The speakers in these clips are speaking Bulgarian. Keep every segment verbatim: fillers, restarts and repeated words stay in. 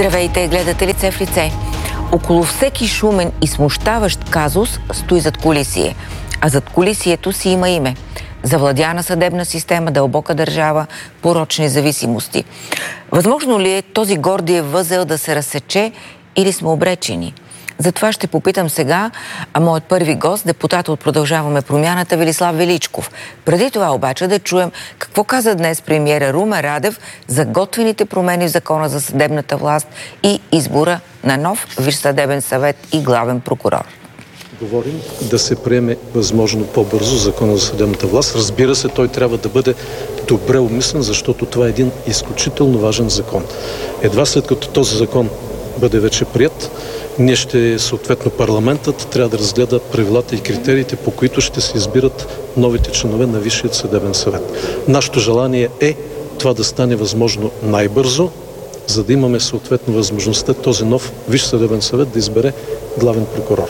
Здравейте, гледате Лице в лице. Около всеки шумен и смущаващ казус стои задкулисие, а задкулисието си има име. Завладяна съдебна система, дълбока държава, порочни зависимости. Възможно ли е този гордиев възел да се разсече или сме обречени? Затова ще попитам сега, а моят първи гост, депутата от Продължаваме промяната Велислав Величков. Преди това обаче да чуем какво каза днес премиера Румен Радев за готвените промени в Закона за съдебната власт и избора на нов Висш съдебен съвет и главен прокурор. Говорим да се приеме възможно по-бързо Закона за съдебната власт. Разбира се, той трябва да бъде добре обмислен, защото това е един изключително важен закон. Едва след като този закон бъде вече прият, ние ще, съответно парламентът, трябва да разгледа правилата и критериите, по които ще се избират новите членове на Висшият съдебен съвет. Нашето желание е това да стане възможно най-бързо, за да имаме съответно възможността този нов Висш съдебен съвет да избере главен прокурор.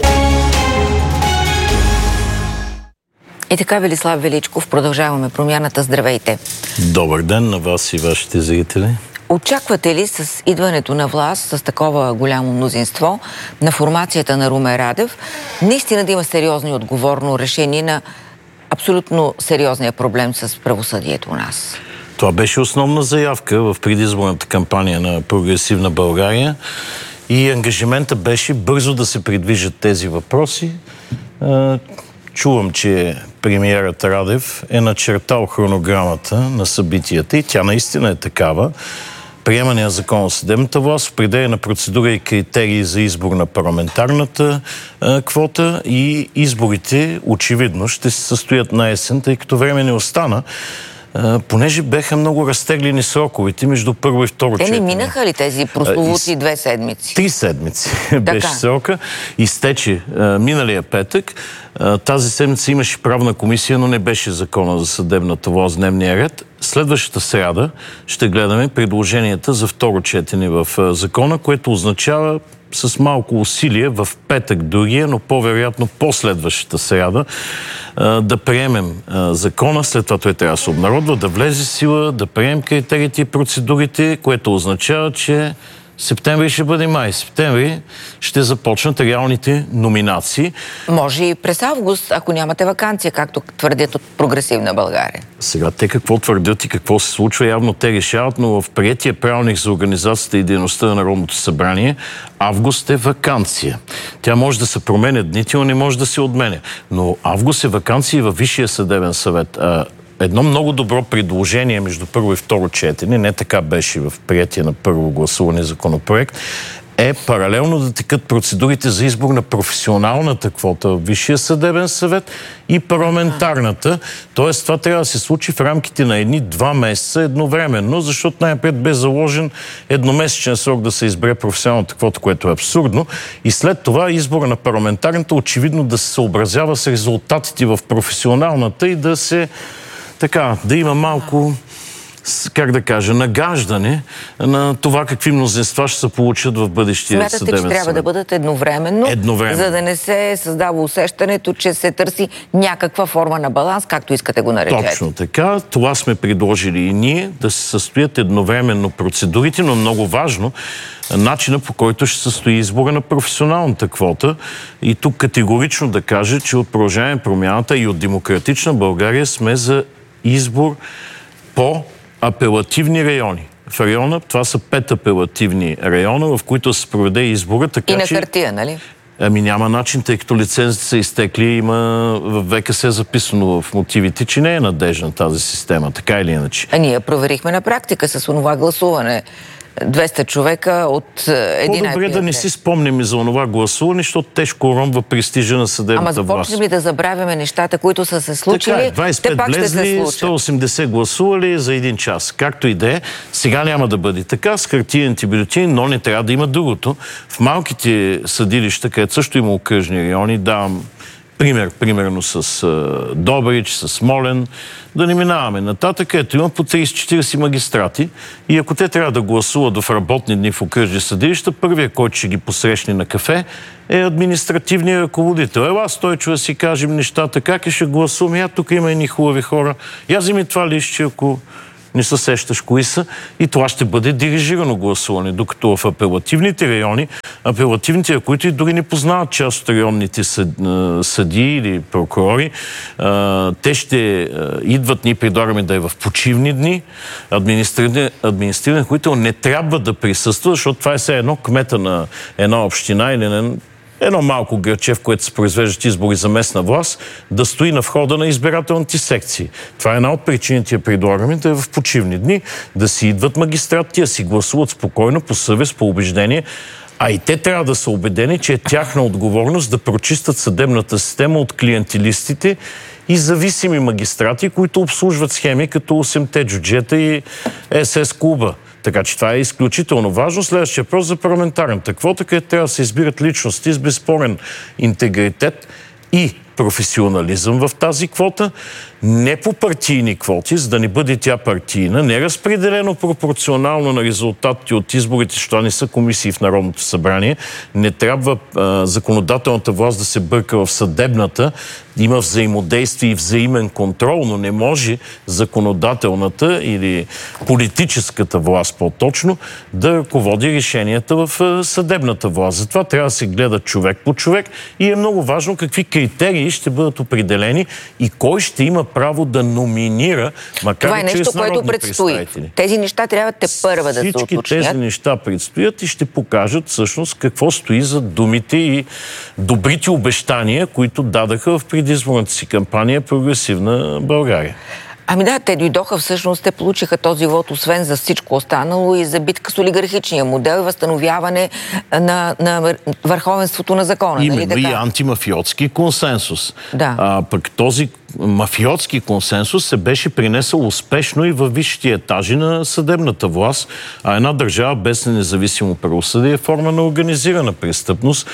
И така, Велислав Величков, Продължаваме промяната. Здравейте! Добър ден на вас и вашите зрители. Очаквате ли с идването на власт, с такова голямо мнозинство, на формацията на Румен Радев, наистина да има сериозно и отговорно решение на абсолютно сериозния проблем с правосъдието у нас? Това беше основна заявка в предизборната кампания на Прогресивна България и ангажимента беше бързо да се придвижат тези въпроси. Чувам, че премиерът Радев е начертал хронограмата на събитията и тя наистина е такава. Приемане на Закон за съдебната власт, определена процедура и критерии за избор на парламентарната а, квота и изборите очевидно ще се състоят на есен, тъй като време не остана. Uh, понеже беха много разтеглени сроковете между първо и второ четене. Те не минаха ли тези прословути uh, две седмици? Три седмици беше срока. Изтече uh, миналия петък. Uh, тази седмица имаше правна комисия, но не беше Закона за съдебната власт дневния ред. Следващата сряда ще гледаме предложенията за второ четене в uh, закона, което означава с малко усилие в петък другия, но по-вероятно последващата сряда да приемем закона, след това той трябва да се обнародва, да влезе в сила, да приемем критериите и процедурите, което означава, че септември ще бъде май. Септември ще започнат реалните номинации. Може и през август, ако нямате ваканция, както твърдят от Прогресивна България. Сега те какво твърдят и какво се случва, явно те решават, но в приетия правилник за организацията и дейността на Народното събрание август е ваканция. Тя може да се променя дните, но не може да се отменя. Но август е ваканция във Висшия съдебен съвет. Едно много добро предложение между първо и второ четене, не така беше в приятие на първо гласуване законопроект, е паралелно да текат процедурите за избор на професионалната квота в Висшия съдебен съвет и парламентарната. Тоест това трябва да се случи в рамките на едни-два месеца едновременно, защото най-напред бе заложен едномесечен срок да се избере професионалната квота, което е абсурдно. И след това избора на парламентарната очевидно да се съобразява с резултатите в професионалната и да се така, да има малко, как да кажа, нагаждане на това какви мнозинства ще се получат в бъдещия Смятате, съдебен съвет. Смятате, че трябва да бъдат едновременно, едновременно, за да не се създава усещането, че се търси някаква форма на баланс, както искате го наречете. Точно така. Това сме предложили и ние, да се състоят едновременно процедурите, но много важно, начина по който ще състои избора на професионалната квота. И тук категорично да кажа, че от Продължаваме промяната и от Демократична България сме за избор по апелативни райони. В района, това са пет апелативни района, в които се проведе избора. Така, и на че... хартия, нали? Ами няма начин, тъй като лицензите са изтекли, има в ВКС записано в мотивите, че не е надежна тази система, така или иначе. А ние проверихме на практика с онова гласуване. двеста човека от един. По-добре да не си спомним и за онова гласуване, защото тежко уронва престижа на съдебната власт. Ама започнем ли да забравяме нещата, които са се случили? Така е, двайсет и пет те пак влезли, ще се случат. сто и осемдесет гласували за един час. Както и да е, сега няма да бъде така с хартиените бюлетини, но не трябва да има другото. В малките съдилища, където също има окръжни райони, давам пример, примерно с а, Добрич, с Смолен, да не минаваме нататък. Ето има по трийсет-четирийсет магистрати и ако те трябва да гласуват в работни дни в окръжни съдилища, първият, който ще ги посрещне на кафе, е административният ръководител. Ела, Стойчо, да си кажем нещата, как е, ще гласуваме. Я тук има едни хубави хора. Я вземи това лище, ако не се сещаш кои са, и това ще бъде дирижирано гласуване. Докато в апелативните райони, апелативните, които и дори не познават част от районните съдии или прокурори, те ще идват, ние предлагаме да е в почивни дни, администриран, администриран които не трябва да присъства, защото това е все едно кмета на една община или на едно малко граче, в което се произвеждат избори за местна власт, да стои на входа на избирателните секции. Това е една от причините, предлагаме да е в почивни дни, да си идват магистрати, да си гласуват спокойно, по съвест, по убеждение, а и те трябва да са убедени, че е тяхна отговорност да прочистят съдебната система от клиентилистите и зависими магистрати, които обслужват схеми като осемте джуджета и ес ес клуба. Така че това е изключително важно. Следващия въпрос за парламентарната квота, където трябва да се избират личности с безспорен интегритет и професионализъм в тази квота, не по партийни квоти, за да не бъде тя партийна, не разпределено пропорционално на резултатите от изборите, защото не са комисии в Народното събрание. Не трябва а, законодателната власт да се бърка в съдебната, има взаимодействие и взаимен контрол, но не може законодателната или политическата власт по-точно да ръководи решенията в а, съдебната власт. Затова трябва да се гледа човек по човек и е много важно какви критерии ще бъдат определени и кой ще има право да номинира, макар това е нещо, чрез което предстои. Тези неща трябва те първа да се уточнят. Всички тези неща предстоят и ще покажат всъщност какво стои за думите и добрите обещания, които дадаха в предизборната си кампания Прогресивна България. Ами да, те дойдоха всъщност, те получиха този вод, освен за всичко останало и за битка с олигархичния модел и възстановяване на, на върховенството на закона. Именно, нали, и антимафиотски консенсус. Да. А, пък този мафиотски консенсус се беше принесъл успешно и във висшите етажи на съдебната власт, а една държава без независимо правосъдие е форма на организирана престъпност.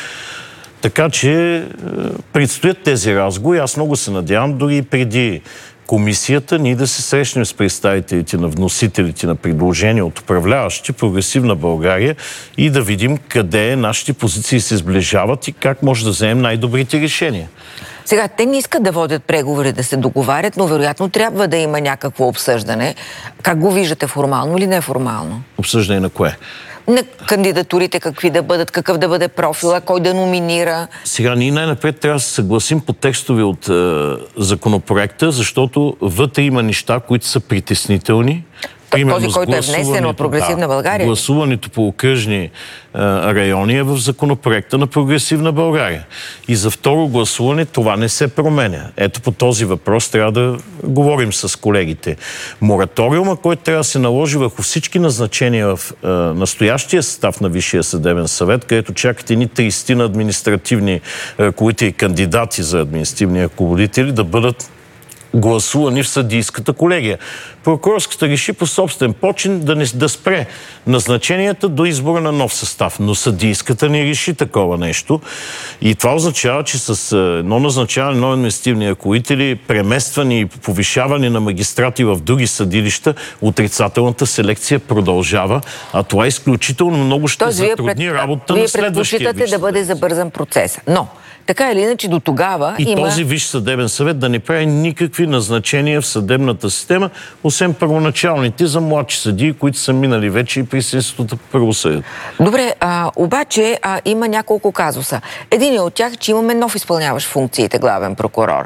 Така че предстоят тези разговори. Аз много се надявам, дори и преди комисията, ние да се срещнем с представителите на вносителите на предложения от управляващи Прогресивна България и да видим къде нашите позиции се сближават и как може да вземем най-добрите решения. Сега, те не искат да водят преговори, да се договарят, но вероятно трябва да има някакво обсъждане. Как го виждате, формално или неформално? Обсъждане на кое? На кандидатурите, какви да бъдат, какъв да бъде профила, кой да номинира. Сега ние най-напред трябва да се съгласим по текстове от е, законопроекта, защото вътре има неща, които са притеснителни. Примерно, този, който е внесен от Прогресивна България? Да, гласуването по окръжни а, райони е в законопроекта на Прогресивна България. И за второ гласуване това не се променя. Ето по този въпрос трябва да говорим с колегите. Мораториума, който трябва да се наложи върху всички назначения в а, настоящия състав на Висшия съдебен съвет, където чакате ни трийсет на административни ръководители и кандидати за административни ръководители да бъдат гласувани в съдийската колегия. Прокурорската реши по собствен почин да, не, да спре назначенията до избора на нов състав. Но съдийската не реши такова нещо. И това означава, че с едно назначаване на административни ръководители, преместване и повишаване на магистрати в други съдилища, отрицателната селекция продължава. А това е изключително много ще затрудни пред... работата вие на следващия. Вие предпочитате да бъде забързан процеса. Но така или иначе до тогава и има... този Висш съдебен съвет да не прави никакви назначения в съдебната система, освен първоначалните за младши съдии, които са минали вече и при Института по правосъдие. Добре, а, обаче а, има няколко казуса. Един от тях е, че имаме нов изпълняващ функциите главен прокурор.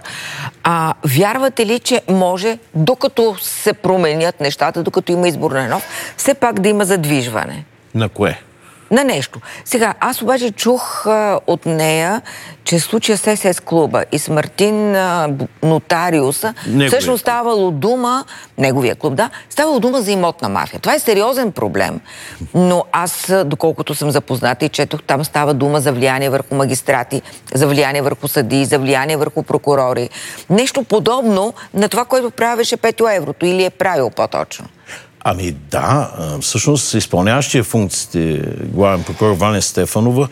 А, вярвате ли, че може, докато се променят нещата, докато има избор на нов, все пак да има задвижване? На кое? На нещо. Сега, аз обаче чух а, от нея, че случая с ес ес клуба и с Мартин а, нотариуса, неговия. Всъщност ставало дума, неговия клуб, да, ставало дума за имотна мафия. Това е сериозен проблем, но аз, доколкото съм запозната и четох, там става дума за влияние върху магистрати, за влияние върху съдии, за влияние върху прокурори. Нещо подобно на това, което правеше Петю Еврото, или е правил по-точно. Ами да, всъщност изпълняващия функциите главен прокурор Ваня Стефанова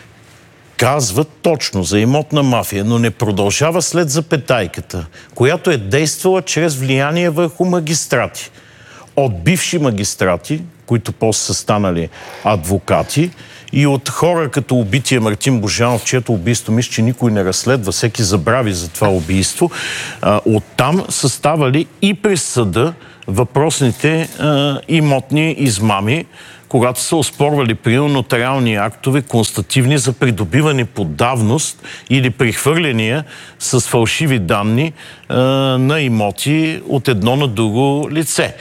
казва точно за имотна мафия, но не продължава след запетайката, която е действала чрез влияние върху магистрати. От бивши магистрати, които после са станали адвокати, и от хора като убития Мартин Божанов, чието убийство мисля, че никой не разследва, всеки забрави за това убийство, оттам са ставали и през съда въпросните а, имотни измами, когато са оспорвали примерно нотариални актове, констативни за придобиване по давност или прехвърляния с фалшиви данни а, на имоти от едно на друго лице.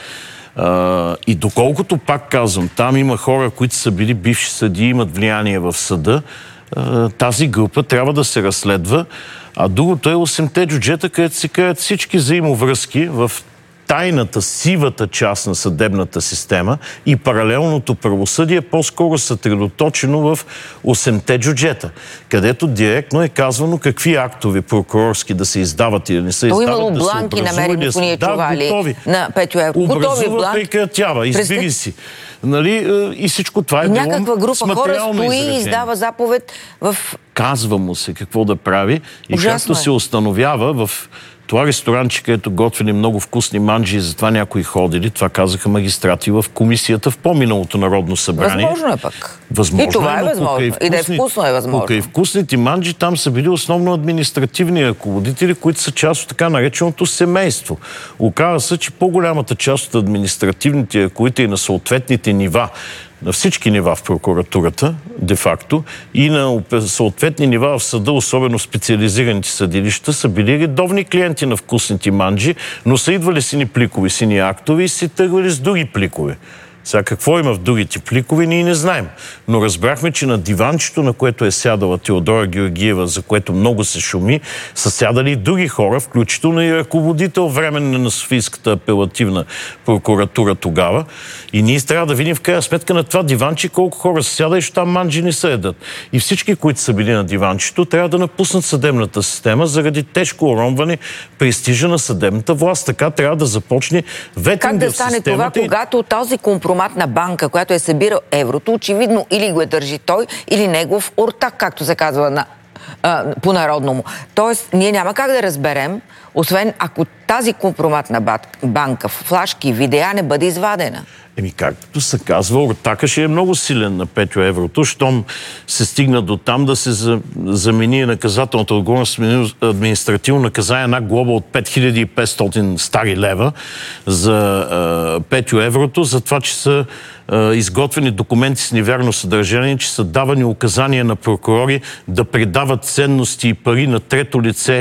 А, и доколкото, пак казвам, там има хора, които са били бивши съдии, имат влияние в съда, а, тази група трябва да се разследва. А другото е осемте джуджета, където се крият всички взаимовръзки в тайната, сивата част на съдебната система и паралелното правосъдие по-скоро съсредоточено в осемте джуджета, където директно е казвано какви актове прокурорски да се издават или не се издават. Имало да бланки, намерени по ние чували на Петю Евро. Образува, прекратява, избери си. Нали? И всичко това е било някаква група хора стои и издава заповед в... Казва му се какво да прави и Ужасно както е. се установява в това ресторанче, където готвили много вкусни манджи и затова някои ходили, това казаха магистрати в комисията в по-миналото Народно събрание. Възможно е пък. Възможно и това е, е възможно. И да е вкусно е възможно. Покрай вкусните манджи там са били основно административни ръководители, които са част от така нареченото семейство. Оказва се, че по-голямата част от административните ръководители на съответните нива, на всички нива в прокуратурата, де-факто, и на съответни нива в съда, особено специализираните съдилища, са били редовни клиенти на вкусните манджи, но са идвали сини пликове, сини актове и си тръгвали с други пликове. Сега какво има в другите пликове, ние не знаем. Но разбрахме, че на диванчето, на което е сядала Теодора Георгиева, за което много се шуми, са сядали и други хора, включително и ръководител временно на Софийската апелативна прокуратура тогава. И ние трябва да видим в крайна сметка на това диванче колко хора са сядали, защото там манджи не се едат. И всички, които са били на диванчето, трябва да напуснат съдебната система заради тежко уронване престижа на съдебната власт. Така трябва да започне ветринга в системата. Как да стане това, когато този компромат на банка, която е събирал еврото, очевидно или го е държи той, или негов ортак, както се казва на, а, по-народному. Тоест, ние няма как да разберем, освен ако тази компроматна банка, флашки, видеа не бъде извадена. Еми, както се казва, ортака ще е много силен на Петю Еврото, щом се стигна до там да се замени наказателната отговорност административно наказание една глоба от пет хиляди и петстотин стари лева за а, Петю Еврото, за това, че са а, изготвени документи с невярно съдържание, че са давани указания на прокурори да предават ценности и пари на трето лице,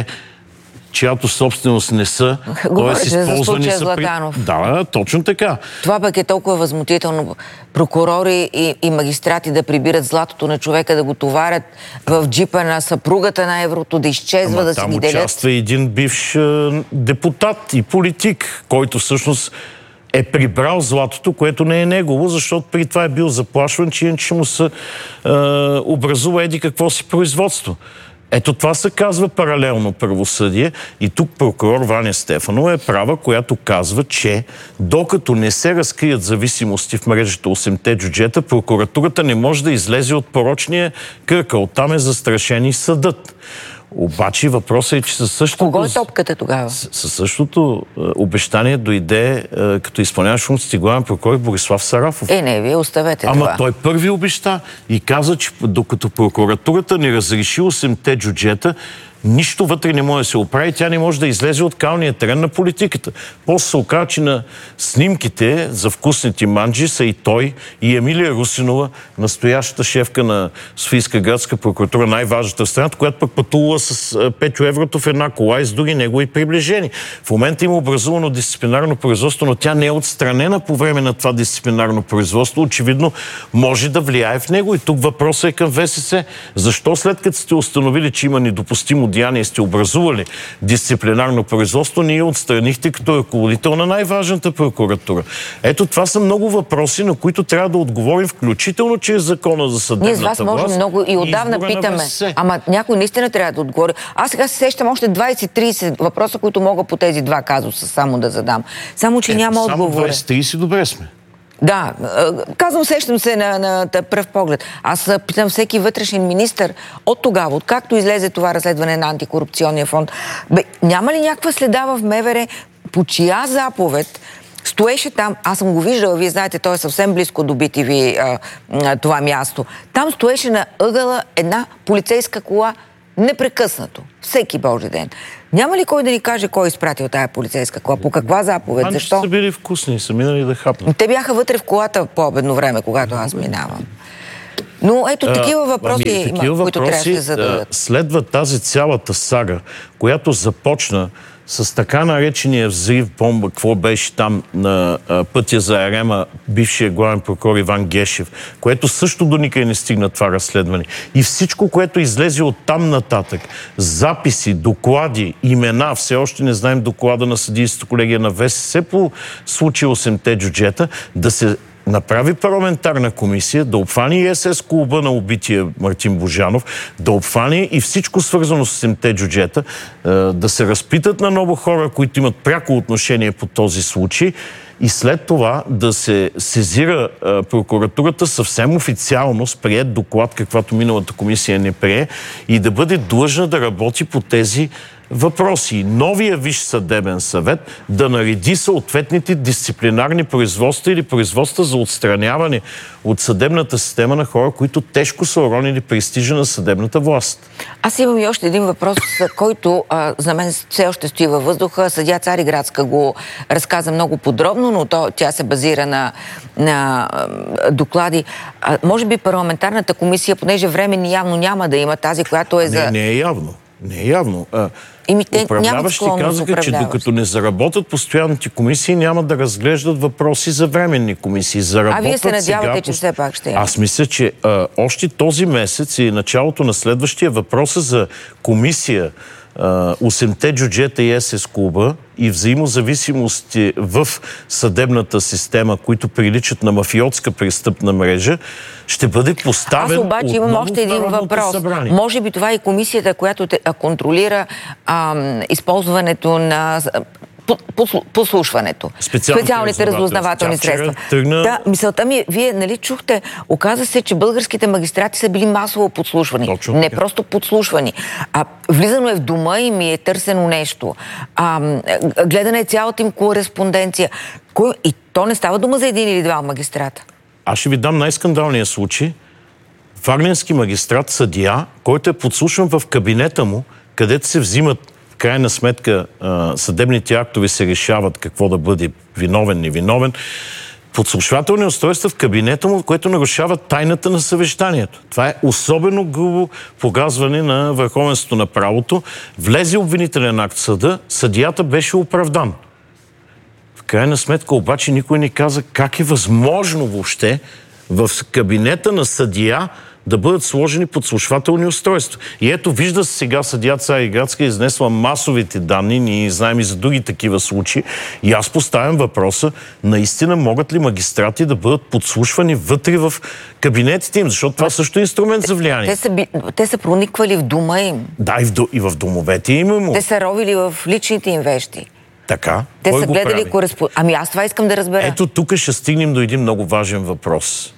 чиято собственост не са. Говорите за случая Златанов. При... Да, точно така. Това пък е толкова възмутително. Прокурори и, и магистрати да прибират златото на човека, да го товарят в джипа на съпругата на еврото, да изчезва, Ама да си ги делят. Там участва един бивш е, депутат и политик, който всъщност е прибрал златото, което не е негово, защото при това е бил заплашван, че иначе му се е, образува еди какво си производство. Ето това се казва паралелно правосъдие и тук прокурор Ваня Стефанова е права, която казва, че докато не се разкрият зависимости в мрежата осемте джуджета, прокуратурата не може да излезе от порочния кръг, а оттам е застрашен и съдът. Обаче въпросът е, че със същото... Кого е топката тогава? Със същото е, обещание дойде е, като изпълняващ функциите главен прокурор Борислав Сарафов. Е, не, вие оставете Ама това. Ама той първи обеща и каза, че докато прокуратурата не разреши осемте джуджета, нищо вътре не може да се оправи, тя не може да излезе от калния терен на политиката. После се оказа, че на снимките за вкусните манджи са и той, и Емилия Русинова, настоящата шефка на Софийска градска прокуратура, най-важната в страната, която пък пътувала с Петю Еврото в една кола и с други негови приближени. В момента има образувано дисциплинарно производство, но тя не е отстранена по време на това дисциплинарно производство. Очевидно може да влияе в него. И тук въпросът е към ВСС. Защо след като сте установили, че има недопустимо деяние, сте образували дисциплинарно производство, ние отстранихте като ръководител на най-важната прокуратура? Ето това са много въпроси, на които трябва да отговорим, включително чрез закона за съдебната власт. Ние с вас можем много и отдавна питаме. Ама някой наистина трябва да отговори. Аз сега се сещам още двайсет-трийсет въпроса, които мога по тези два казуса само да задам. Само, че е, няма само отговор. двайсет-трийсет добре сме. Да, казвам, сещам се на, на, на пръв поглед. Аз питам всеки вътрешен министър от тогава, откакто излезе това разследване на антикорупционния фонд. Бе, няма ли някаква следа в МВР, по чия заповед стоеше там, аз съм го виждала, вие знаете, той е съвсем близко до би ти ви а, а, това място. Там стоеше на ъгъла една полицейска кола Непрекъснато. Всеки Божи ден. Няма ли кой да ни каже кой е изпратил тая полицейска кола? По каква заповед? Манчи Защо? са били вкусни и са минали да хапнат. Те бяха вътре в колата по обедно време, когато аз минавам. Но ето такива въпроси, ами, има, такива които въпроси, трябва да се зададат. Следва тази цялата сага, която започна с така наречения взрив бомба, какво беше там на а, пътя за Ерема, бившия главен прокурор Иван Гешев, което също до никъде не стигна това разследване. И всичко, което излезе от там нататък, записи, доклади, имена, все още не знаем доклада на съдийството колегия на ВСС по случая осемте джуджета, да се направи парламентарна комисия, да обхване и ес ес клуба на убития Мартин Божанов, да обхване и всичко свързано с осемте джуджета, да се разпитат на много хора, които имат пряко отношение по този случай и след това да се сезира прокуратурата съвсем официално с приет доклад, каквато миналата комисия не прие, и да бъде длъжна да работи по тези въпроси. Новия Висш съдебен съвет да нареди съответните дисциплинарни производства или производства за отстраняване от съдебната система на хора, които тежко са уронили престижа на съдебната власт. Аз имам и още един въпрос, който а, за мен все още стои във въздуха. Съдия Цариградска го разказа много подробно, но то, тя се базира на, на а, доклади. А, може би парламентарната комисия, понеже време явно няма да има, тази, която е за... Не, не е явно. Не е явно. Ими те управляващи казаха, че докато не заработят постоянните комисии, няма да разглеждат въпроси за временни комисии. Заработват а вие се надявате, сега... че все пак ще е? Аз мисля, че а, още този месец и началото на следващия въпроса за комисия осемте джуджета и ес ес клуба и взаимозависимости в съдебната система, които приличат на мафиотска престъпна мрежа, ще бъде поставен. Аз обаче имам още един въпрос. Събрание. Може би това е комисията, която те, а, контролира а, използването на послушването. Специалните, Специалните разузнавателни средства. Тръгна... Да, мисълта ми, вие нали чухте, оказа се, че българските магистрати са били масово подслушвани. Точно, не така. просто подслушвани. А влизано е в дома и ми е търсено нещо. А, гледана е цялата им кореспонденция. Кой... И то не става дума за един или два магистрата. Аз ще ви дам най-скандалния случай. Варненски магистрат, съдия, който е подслушан в кабинета му, където се взимат в крайна сметка съдебните актове, се решават какво да бъде виновен, невиновен. Подслушвателни устройства в кабинета му, което нарушава тайната на съвещанието. Това е особено грубо погазване на върховенството на правото. Влезе обвинителен акт в съда, съдията беше оправдан. В крайна сметка обаче никой не каза как е възможно въобще в кабинета на съдия да бъдат сложени подслушвателни устройства. И ето вижда се сега съдия Цариградска изнесла масовите данни, ние знаем и за други такива случаи. И аз поставям въпроса, наистина могат ли магистрати да бъдат подслушвани вътре в кабинетите им, защото това също е инструмент за влияние. Те са, те са прониквали в дома им. Да, и в, и в домовете им имamo. Те са ровили в личните им вещи. Така. Те Кой са го гледали прави? кореспонденция. Ами аз това искам да разбера. Ето тук ще стигнем до един много важен въпрос.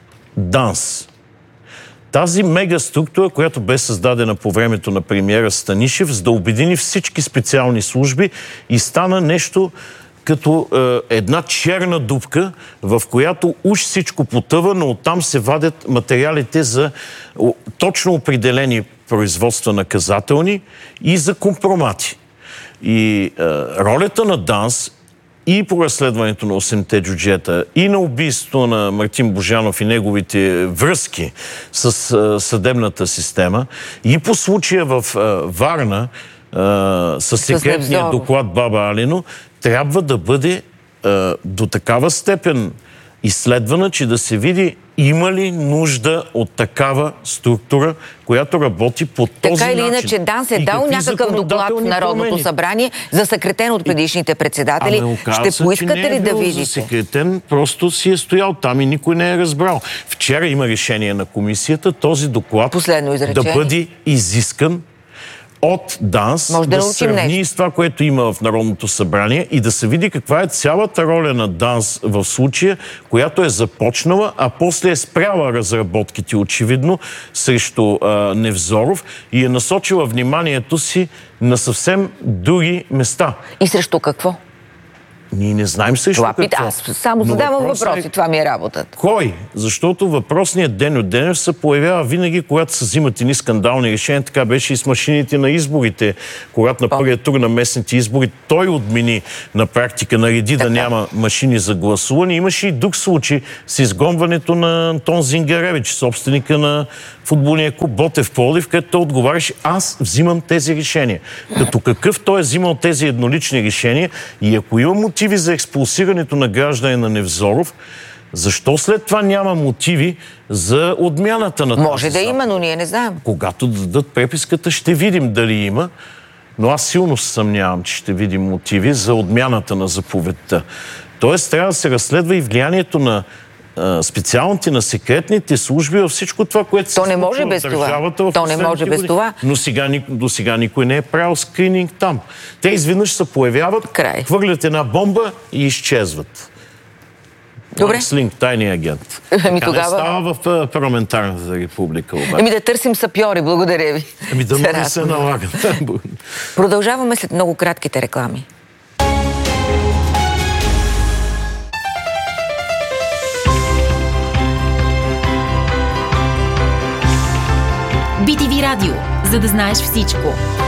ДАНС. Тази мегаструктура, която бе създадена по времето на премиера Станишев, за да обедини всички специални служби и стана нещо като е, една черна дупка, в която уж всичко потъва, но оттам се вадят материалите за о, точно определени производства наказателни и за компромати. И е, ролята на ДАНС и по разследването на осемте джуджета, и на убийството на Мартин Божанов и неговите връзки с а, съдебната система, и по случая в а, Варна а, с секретния с доклад Баба Алино, трябва да бъде а, до такава степен изследвана, че да се види има ли нужда от такава структура, която работи по този начин. Така или иначе, ДАНС е дал някакъв доклад в Народното промени? събрание, засекретен от предишните председатели. Ами, оказа, ще поискате че не е ли да бил видите? засекретен, просто си е стоял там и никой не е разбрал. Вчера има решение на комисията този доклад да бъде изискан от ДАНС, Може да, да сравни нещо. с това, което има в Народното събрание и да се види каква е цялата роля на ДАНС в случая, която е започнала, а после е спряла разработките, очевидно, срещу а, Невзоров и е насочила вниманието си на съвсем други места. И срещу какво? Ние не знаем също Това пита. какво. Аз само задавам въпроси. Е... Това ми е работата. Кой? Защото въпросният Деньо Денев се появява винаги, когато се взимат едни скандални решения. Така беше и с машините на изборите. Когато на първия тур на местните избори той отмени на практика, нареди така да няма машини за гласуване. Имаше и друг случай с изгонването на Антон Зингаревич, собственика на футболния клуб Ботев Пловдив, където той отговаряше: аз взимам тези решения. Като какъв той е взимал тези еднолични решения и ако има мотиви за експулсирането на граждане на Невзоров, защо след това няма мотиви за отмяната на тази Може да има, но ние не знаем. Когато дадат преписката, ще видим дали има, но аз силно се съмнявам, че ще видим мотиви за отмяната на заповедта. Тоест трябва да се разследва и влиянието на специалните, на секретните служби във всичко това, което то не може без това. То не може без това. Но сега, до сега никой не е правил скрининг там. Те изведнъж се появяват, край. хвърлят една бомба и изчезват. Добре. Слинг, тайния агент. Ами така тогава... не става в парламентарната република. Обаче. Ами да търсим сапьори, благодаря ви. Ами да не се налагат. Продължаваме след много кратките реклами. би ти ви Радио, за да знаеш всичко.